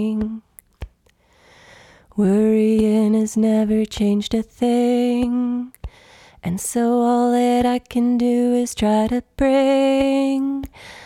Worrying has never changed a thing, and so all that I can do is try to bring